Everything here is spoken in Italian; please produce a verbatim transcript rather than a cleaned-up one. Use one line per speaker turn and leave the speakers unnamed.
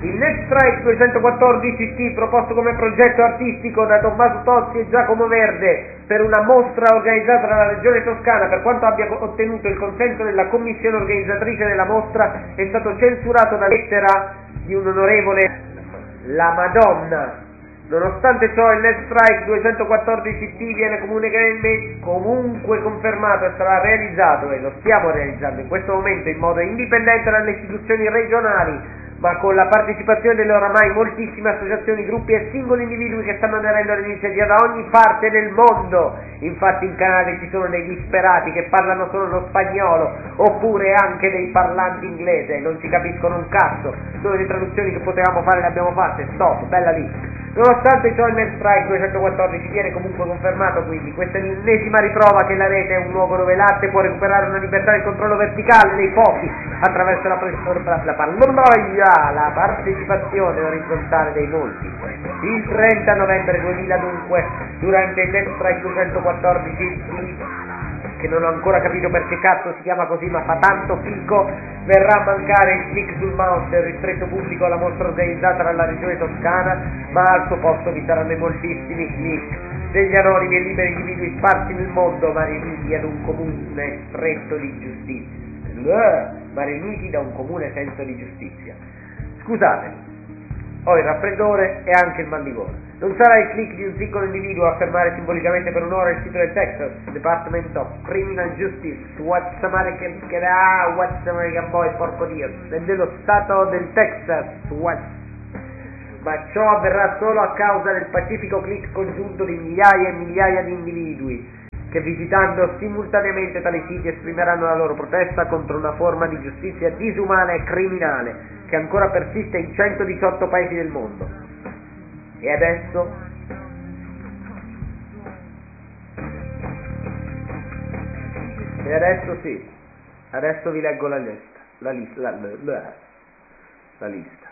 Il NetStrike duecentoquattordici T, proposto come progetto artistico da Tommaso Tozzi e Giacomo Verde per una mostra organizzata dalla Regione Toscana, per quanto abbia ottenuto il consenso della commissione organizzatrice della mostra, è stato censurato da lettera di un onorevole La Madonna. Nonostante ciò, il NetStrike duecentoquattordici T viene comunemente comunque confermato e sarà realizzato, e lo stiamo realizzando in questo momento in modo indipendente dalle istituzioni regionali, ma con la partecipazione delle oramai moltissime associazioni, gruppi e singoli individui che stanno aderendo all'iniziativa da ogni parte del mondo. Infatti in Canada ci sono dei disperati che parlano solo lo spagnolo, oppure anche dei parlanti inglese, non ci capiscono un cazzo. Noi le traduzioni che potevamo fare le abbiamo fatte, stop, bella lì. Nonostante ciò il NetStrike duecentoquattordici viene comunque confermato, quindi questa è l'ennesima riprova che la rete è un luogo dove l'arte può recuperare una libertà di controllo verticale dei pochi attraverso la, la, la, la partecipazione orizzontale dei molti. Il trenta novembre duemila dunque, durante il NetStrike duecentoquattordici, che non ho ancora capito perché cazzo si chiama così, ma fa tanto fico, verrà a mancare il click sul mouse del ristretto pubblico alla mostra organizzata dalla regione toscana, ma al suo posto vi saranno i moltissimi click degli anonimi e liberi individui sparsi nel mondo, ma riuniti ad un comune stretto di giustizia, ma riuniti da un comune senso di giustizia. Scusate, ho il raffreddore e anche il mal di gola. Non sarà il click di un singolo individuo a affermare simbolicamente per un'ora il sito del Texas Department of Criminal Justice, What's American, ah, What's American Boy, porco Dio, è dello stato del Texas, what? Ma ciò avverrà solo a causa del pacifico click congiunto di migliaia e migliaia di individui che, visitando simultaneamente tali siti, esprimeranno la loro protesta contro una forma di giustizia disumana e criminale che ancora persiste in centodiciotto paesi del mondo. E adesso e adesso sì, adesso vi leggo la lista, la lista, la, la, la lista.